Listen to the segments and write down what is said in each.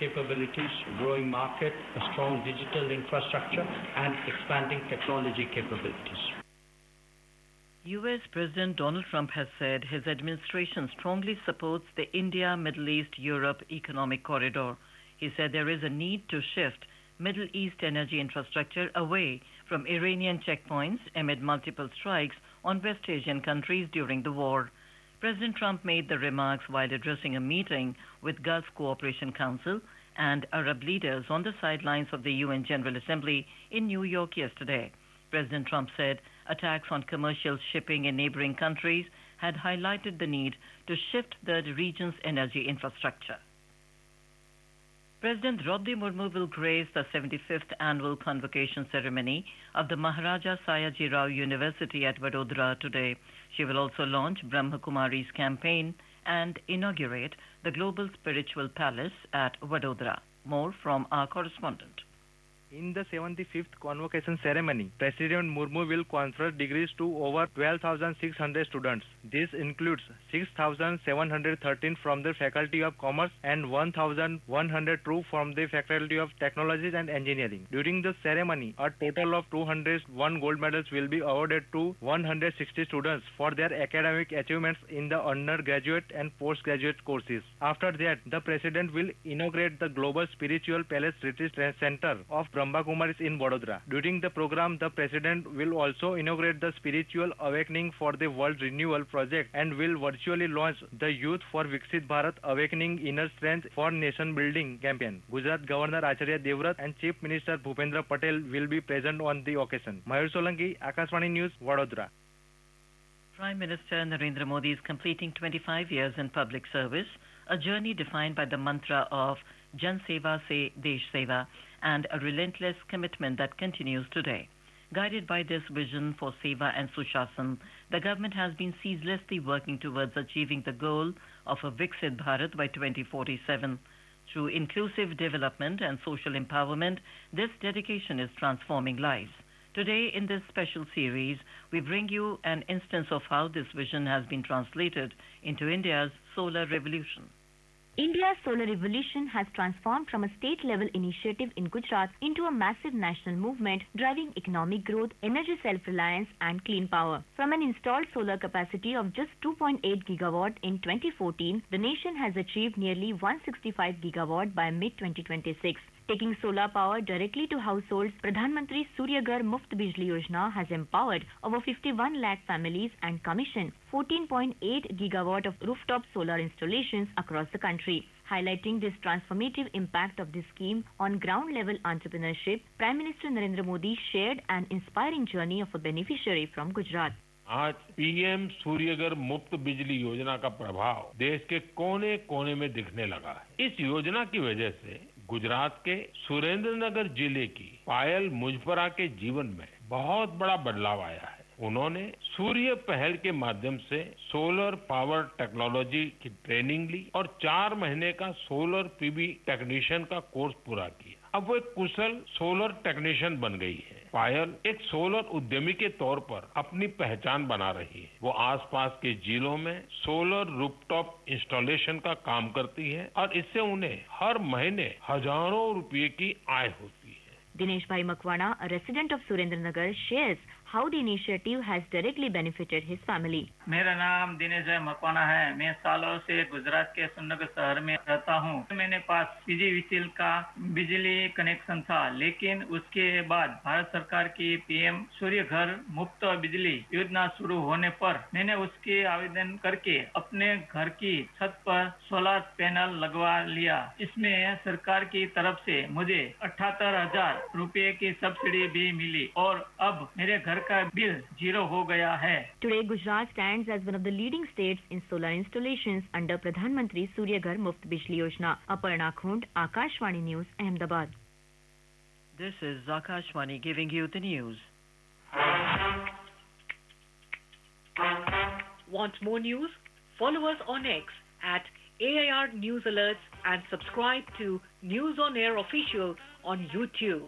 capabilities, growing market, a strong digital infrastructure, and expanding technology capabilities. U.S. President Donald Trump has said his administration strongly supports the India-Middle East-Europe economic corridor. He said there is a need to shift Middle East energy infrastructure away from Iranian checkpoints amid multiple strikes on West Asian countries during the war. President Trump made the remarks while addressing a meeting with Gulf Cooperation Council and Arab leaders on the sidelines of the UN General Assembly in New York yesterday. President Trump said attacks on commercial shipping in neighboring countries had highlighted the need to shift the region's energy infrastructure. President Draupadi Murmu will grace the 75th annual convocation ceremony of the Maharaja Sayaji Rao University at Vadodara today. She will also launch Brahma Kumari's campaign and inaugurate the Global Spiritual Palace at Vadodara. More from our correspondent. In the 75th convocation ceremony, President Murmu will confer degrees to over 12,600 students. This includes 6,713 from the Faculty of Commerce and 1,102 from the Faculty of Technologies and Engineering. During the ceremony, a total of 201 gold medals will be awarded to 160 students for their academic achievements in the undergraduate and postgraduate courses. After that, the President will inaugurate the Global Spiritual Palace Retreat Center of Brahma Kumaris in Vadodara. During the program, the President will also inaugurate the Spiritual Awakening for the World Renewal Project and will virtually launch the Youth for Viksit Bharat Awakening Inner Strength for Nation Building campaign. Gujarat Governor Acharya Devvrat and Chief Minister Bhupendra Patel will be present on the occasion. Mayur Solanki, Akashvani News, Vadodara. Prime Minister Narendra Modi is completing 25 years in public service, a journey defined by the mantra of Jan Seva Se Desh Seva and a relentless commitment that continues today. Guided by this vision for Seva and Sushasana, the government has been ceaselessly working towards achieving the goal of a Viksit Bharat by 2047. Through inclusive development and social empowerment, this dedication is transforming lives. Today, in this special series, we bring you an instance of how this vision has been translated into India's solar revolution. India's solar revolution has transformed from a state-level initiative in Gujarat into a massive national movement driving economic growth, energy self-reliance and clean power. From an installed solar capacity of just 2.8 gigawatt in 2014, the nation has achieved nearly 165 gigawatt by mid-2026. Taking solar power directly to households, Pradhan Mantri Surya Ghar Muft Bijli Yojana has empowered over 51 lakh families and commissioned 14.8 gigawatt of rooftop solar installations across the country. Highlighting this transformative impact of this scheme on ground-level entrepreneurship, Prime Minister Narendra Modi shared an inspiring journey of a beneficiary from Gujarat. आज PM Surya Ghar मुफ्त बिजली योजना का प्रभाव देश के कोने कोने में दिखने लगा है। इस योजना की वजह से गुजरात के सुरेंद्रनगर जिले की पायल मुजपरा के जीवन में बहुत बड़ा बदलाव आया है। उन्होंने सूर्य पहल के माध्यम से सोलर पावर टेक्नोलॉजी की ट्रेनिंग ली और 4 महीने का सोलर पीवी टेक्नीशियन का कोर्स पूरा किया। अब वो एक कुशल सोलर टेक्नीशियन बन गई है। पायल एक सोलर उद्यमी के तौर पर अपनी पहचान बना रही है। वो आसपास के जिलों में सोलर रूफटॉप इंस्टॉलेशन का काम करती है और इससे उन्हें हर महीने हजारों रुपए की आय होती है। Dinesh Bhai Makwana, a resident of Surendranagar, shares how the initiative has directly benefited his family. मेरा नाम दिनेश भाई मकवाना है। मैं सालों से गुजरात के सुरेंद्रनगर शहर में रहता हूँ। मेरे पास पीजीवीसीएल का बिजली कनेक्शन था, लेकिन उसके बाद भारत सरकार की पीएम सूर्य घर मुफ्त बिजली योजना शुरू होने पर मैंने उसके आवेदन करके अपने घर की छत पर सोलर पैनल लगवा लिया। इसमें सरकार की तरफ से मुझे 78,000 रुपए की सब्सिडी भी मिली और अब मेरे घर का बिल 0 हो गया है। Today, Gujarat stands as one of the leading states in solar installations under Pradhan Mantri Surya Ghar Muft Bijli Yojana. Aparna Khund, Akashvani News, Ahmedabad. This is Akashvani giving you the news. Want more news? Follow us on X at AIR News Alerts and subscribe to News on Air Official on YouTube.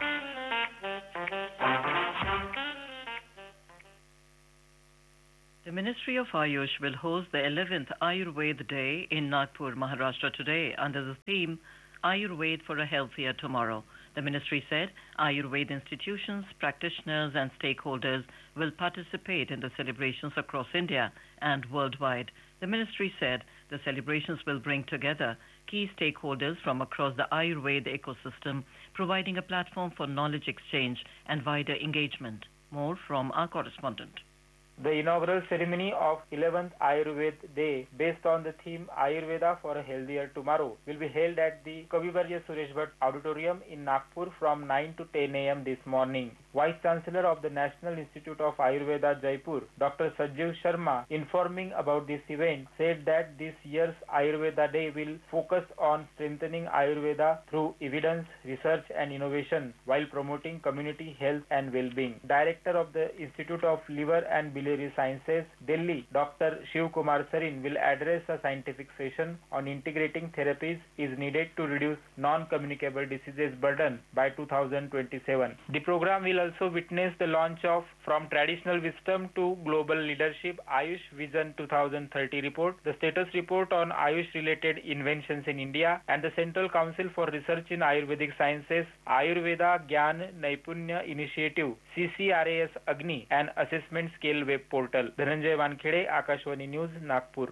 The Ministry of Ayush will host the 11th Ayurveda Day in Nagpur, Maharashtra today under the theme Ayurveda for a Healthier Tomorrow. The ministry said Ayurveda institutions, practitioners and stakeholders will participate in the celebrations across India and worldwide. The ministry said the celebrations will bring together key stakeholders from across the Ayurveda ecosystem, providing a platform for knowledge exchange and wider engagement. More from our correspondent. The inaugural ceremony of 11th Ayurveda Day, based on the theme Ayurveda for a Healthier Tomorrow, will be held at the Kavivarya Suresh Bhatt Auditorium in Nagpur from 9 to 10 a.m. this morning. Vice Chancellor of the National Institute of Ayurveda, Jaipur, Dr. Sanjeev Sharma, informing about this event, said that this year's Ayurveda Day will focus on strengthening Ayurveda through evidence, research and innovation while promoting community health and well-being. Director of the Institute of Liver and Biliary Sciences, Delhi, Dr. Shiv Kumar Sarin will address a scientific session on integrating therapies is needed to reduce non-communicable diseases burden by 2027. The program will also witness the launch of From Traditional Wisdom to Global Leadership Ayush Vision 2030 report, the status report on Ayush-related inventions in India, and the Central Council for Research in Ayurvedic Sciences Ayurveda Gyan Naipunya Initiative CCRAS Agni and Assessment Scale web portal. Dhananjay Wankhede, Akashvani News, Nagpur.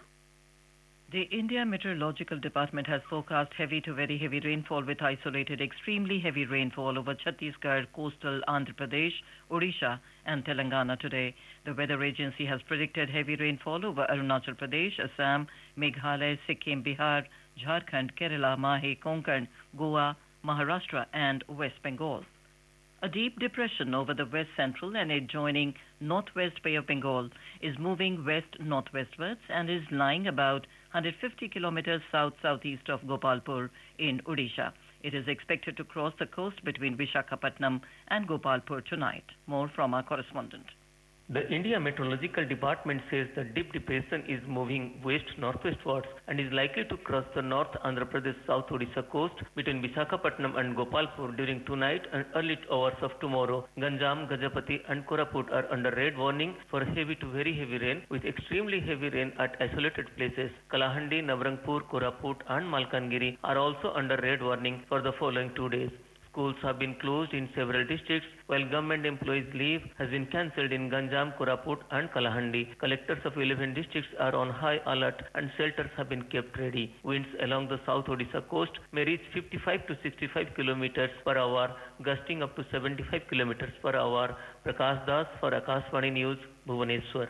The India Meteorological Department has forecast heavy to very heavy rainfall with isolated extremely heavy rainfall over Chhattisgarh, coastal Andhra Pradesh, Odisha and Telangana today. The weather agency has predicted heavy rainfall over Arunachal Pradesh, Assam, Meghalaya, Sikkim, Bihar, Jharkhand, Kerala, Mahe, Konkan, Goa, Maharashtra and West Bengal. A deep depression over the west central and adjoining northwest Bay of Bengal is moving west-northwestwards and is lying about 150 kilometers south-southeast of Gopalpur in Odisha. It is expected to cross the coast between Visakhapatnam and Gopalpur tonight. More from our correspondent. The India Meteorological Department says the deep depression is moving west-northwestwards and is likely to cross the North Andhra Pradesh South Odisha coast between Visakhapatnam and Gopalpur during tonight and early hours of tomorrow. Ganjam, Gajapati and Koraput are under red warning for heavy to very heavy rain with extremely heavy rain at isolated places. Kalahandi, Navrangpur, Koraput and Malkangiri are also under red warning for the following 2 days. Schools have been closed in several districts, while government employees' leave has been cancelled in Ganjam, Koraput and Kalahandi. Collectors of 11 districts are on high alert and shelters have been kept ready. Winds along the South Odisha coast may reach 55 to 65 kilometers per hour, gusting up to 75 kilometers per hour. Prakash Das for Akashvani News, Bhubaneswar.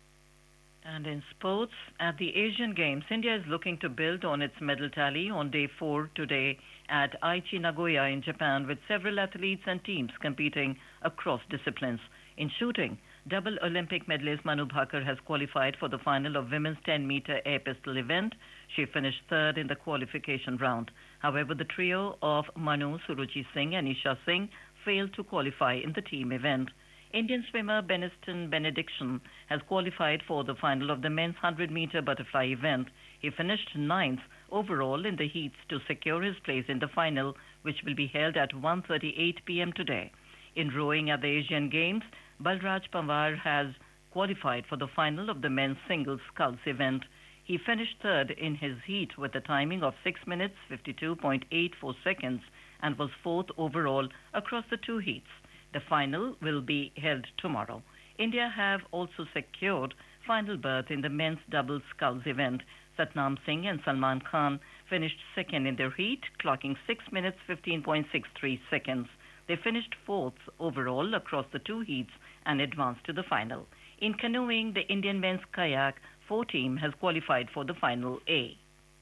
And in sports, at the Asian Games, India is looking to build on its medal tally on day 4 today at Aichi Nagoya in Japan, with several athletes and teams competing across disciplines. In shooting, double Olympic medalist Manu Bhaker has qualified for the final of women's 10-meter air pistol event. She finished third in the qualification round. However, the trio of Manu, Suruchi Singh and Isha Singh failed to qualify in the team event. Indian swimmer Beniston Benediction has qualified for the final of the men's 100-meter butterfly event. He finished 9th overall in the heats to secure his place in the final, which will be held at 1:38 p.m. today. In rowing at the Asian Games, Balraj Pawar has qualified for the final of the men's singles sculls event. He finished third in his heat with a timing of 6 minutes 52.84 seconds and was fourth overall across the 2 heats. The final will be held tomorrow. India have also secured final berth in the men's double sculls event. Satnam Singh and Salman Khan finished second in their heat, clocking 6 minutes 15.63 seconds. They finished fourth overall across the 2 heats and advanced to the final. In canoeing, the Indian men's kayak 4 team has qualified for the final A.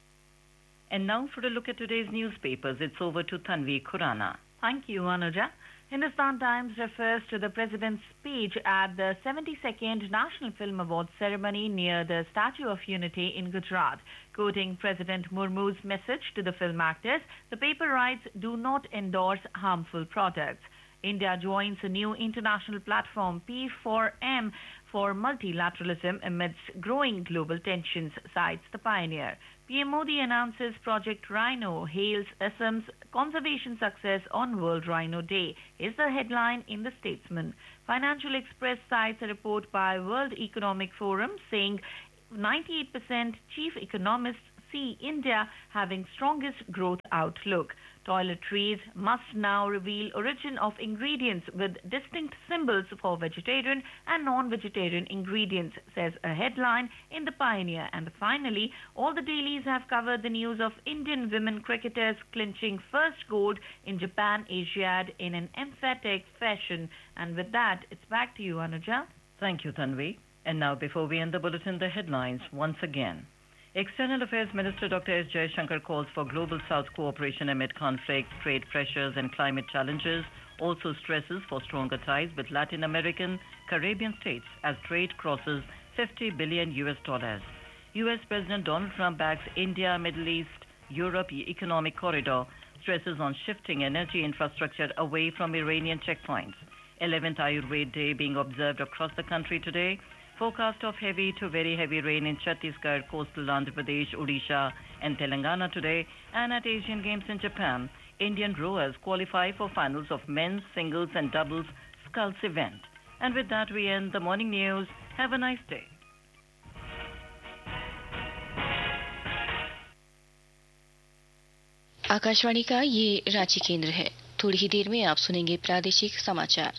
And now for a look at today's newspapers, it's over to Tanvi Khurana. Thank you, Anuja. Hindustan Times refers to the President's speech at the 72nd National Film Awards ceremony near the Statue of Unity in Gujarat. Quoting President Murmu's message to the film actors, the paper writes, "Do not endorse harmful products." India joins a new international platform, P4M, for multilateralism amidst growing global tensions, cites the pioneer. PM Modi announces Project Rhino, hails Assam's conservation success on World Rhino Day, is the headline in the Statesman. Financial Express cites a report by World Economic Forum saying 98% chief economists see India having strongest growth outlook. Toiletries must now reveal origin of ingredients with distinct symbols for vegetarian and non-vegetarian ingredients, says a headline in The Pioneer. And finally, all the dailies have covered the news of Indian women cricketers clinching first gold in Japan Asiad in an emphatic fashion. And with that, it's back to you, Anuja. Thank you, Tanvi. And now, before we end the bulletin, the headlines once again. External Affairs Minister Dr. S. Jaishankar calls for global South cooperation amid conflicts, trade pressures and climate challenges. Also stresses for stronger ties with Latin American, Caribbean states as trade crosses $50 billion. U.S. President Donald Trump backs India, Middle East, Europe economic corridor, stresses on shifting energy infrastructure away from Iranian checkpoints. 11th Ayurveda Day being observed across the country today. Forecast of heavy to very heavy rain in Chhattisgarh, coastal Andhra Pradesh, Odisha and Telangana today. And at Asian Games in Japan, Indian rowers qualify for finals of men's singles and doubles sculls event. And with that, we end the morning news. Have a nice day. Akashvani का ये रांची केंद्र है। थोड़ी ही देर में आप सुनेंगे प्रादेशिक समाचार।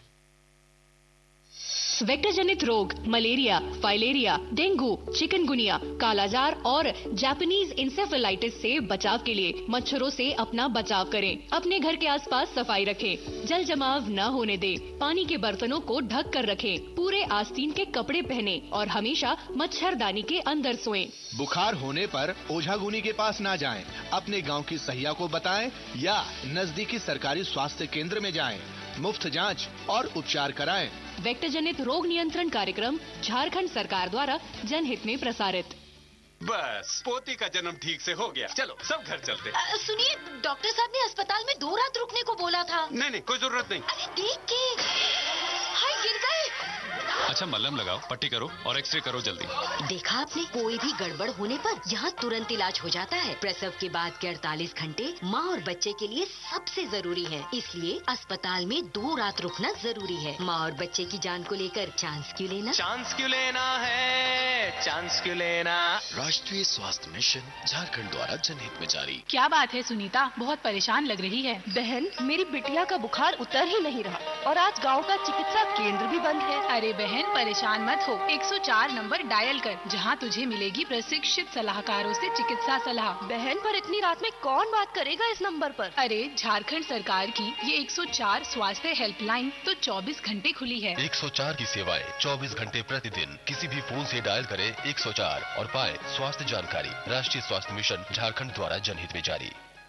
वेक्टर जनित रोग मलेरिया, फाइलेरिया, डेंगू, चिकनगुनिया, कालाजार और जापानीज इंसेफेलाइटिस से बचाव के लिए मच्छरों से अपना बचाव करें। अपने घर के आसपास सफाई रखें, जल जमाव न होने दें, पानी के बर्तनों को ढक कर रखें, पूरे आस्तीन के कपड़े पहने और हमेशा मच्छरदानी के अंदर सोएं। बुखार होने पर ओझागुनी के पास न जाएं, अपने गांव की सहिया को बताएं या नजदीकी सरकारी स्वास्थ्य केंद्र में जाएं। मुफ्त जांच और उपचार कराएं। वेक्टर जनित रोग नियंत्रण कार्यक्रम झारखंड सरकार द्वारा जनहित में प्रसारित। बस पोती का जन्म ठीक से हो गया, चलो सब घर चलते। सुनिए, डॉक्टर साहब ने अस्पताल में 2 रात रुकने को बोला था। नहीं कोई जरूरत नहीं। अरे देख के, हाय गिर गए। अच्छा मलहम लगाओ, पट्टी करो और एक्सरे करो जल्दी। देखा आपने, कोई भी गड़बड़ होने पर यहाँ तुरंत इलाज हो जाता है। प्रसव के बाद के 48 घंटे माँ और बच्चे के लिए सबसे जरूरी है, इसलिए अस्पताल में 2 रात रुकना जरूरी है। माँ और बच्चे की जान को लेकर चांस क्यों लेना? चांस क्यों लेना है, चांस क्यों लेना। राष्ट्रीय स्वास्थ्य मिशन झारखंड द्वारा जनहित में जारी। क्या बात है सुनीता, बहुत परेशान लग रही है। बहन, मेरी बिटिया का बुखार उतर ही नहीं रहा और आज गांव का चिकित्सा केंद्र भी बंद है। अरे बहन, परेशान मत हो, 104 नंबर डायल कर, जहां तुझे मिलेगी प्रशिक्षित सलाहकारों से चिकित्सा सलाह। बहन, पर इतनी रात में कौन बात करेगा इस नंबर पर? अरे झारखंड सरकार की ये 104 स्वास्थ्य हेल्पलाइन तो 24 घंटे खुली है। 104 की सेवाएं 24 घंटे प्रतिदिन किसी भी फोन से डायल करें 104 और पाए स्वास्थ्य जानकारी। राष्ट्रीय स्वास्थ्य मिशन झारखंड द्वारा जनहित में जारी।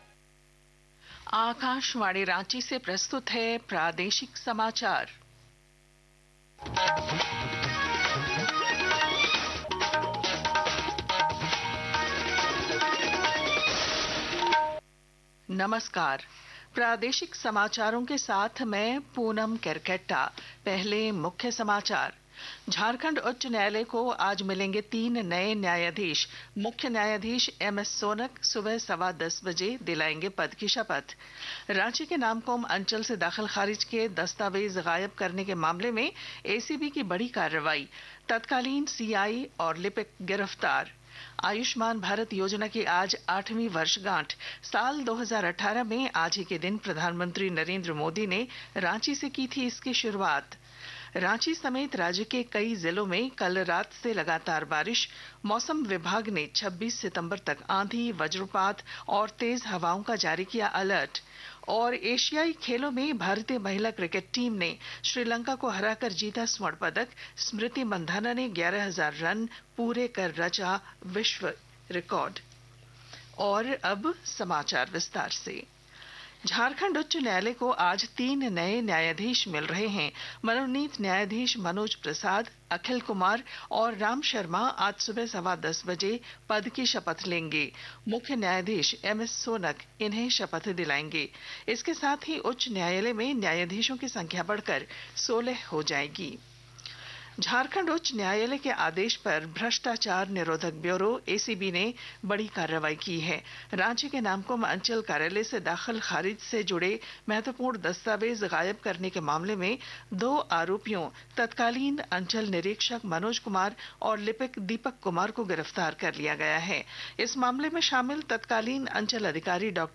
आकाशवाणी रांची से प्रस्तुत है प्रादेशिक समाचार। नमस्कार, प्रादेशिक समाचारों के साथ मैं पूनम केरकेट्टा। पहले मुख्य समाचार। झारखंड उच्च न्यायालय को आज मिलेंगे 3 नए न्यायाधीश। मुख्य न्यायाधीश MS सोनक सुबह 10:15 बजे दिलाएंगे पद की शपथ। रांची के नामकोम अंचल से दाखिल खारिज के दस्तावेज गायब करने के मामले में ACB की बड़ी कार्रवाई। तत्कालीन CI और लिपिक गिरफ्तार। आयुष्मान भारत योजना की आज 8वीं वर्षगांठ। साल 2018 में आज ही के दिन प्रधानमंत्री नरेंद्र मोदी ने रांची से की थी इसकी शुरुआत। रांची समेत राज्य के कई जिलों में कल रात से लगातार बारिश। मौसम विभाग ने 26 सितंबर तक आंधी, वज्रपात और तेज हवाओं का जारी किया अलर्ट। और एशियाई खेलों में भारतीय महिला क्रिकेट टीम ने श्रीलंका को हराकर जीता स्वर्ण पदक। स्मृति मंधाना ने 11,000 रन पूरे कर रचा विश्व रिकॉर्ड। और अब समाचार विस्तार से। झारखंड उच्च न्यायालय को आज 3 नए न्यायाधीश मिल रहे हैं। मनोनीत न्यायाधीश मनोज प्रसाद, अखिल कुमार और राम शर्मा आज सुबह 10:15 बजे पद की शपथ लेंगे। मुख्य न्यायाधीश MS सोनक इन्हें शपथ दिलाएंगे। इसके साथ ही उच्च न्यायालय में न्यायाधीशों की संख्या बढ़कर 16 हो जाएगी। झारखंड उच्च न्यायालय के आदेश पर भ्रष्टाचार निरोधक ब्यूरो एसीबी ने बड़ी कार्रवाई की है। रांची के नामकुम अंचल कार्यालय से दाखिल खारिज से जुड़े महत्वपूर्ण दस्तावेज गायब करने के मामले में 2 आरोपियों तत्कालीन अंचल निरीक्षक मनोज कुमार और लिपिक दीपक कुमार को गिरफ्तार कर लिया गया है। इस मामले में शामिल तत्कालीन अंचल अधिकारी डॉ